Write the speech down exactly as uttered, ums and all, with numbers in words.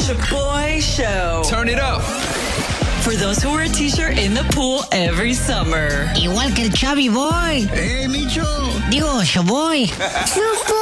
Shaboy Show. Turn it up. For those who wear a t-shirt in the pool every summer. Igual que el Chubby Boy. Hey, Micho. Digo, Shaboy.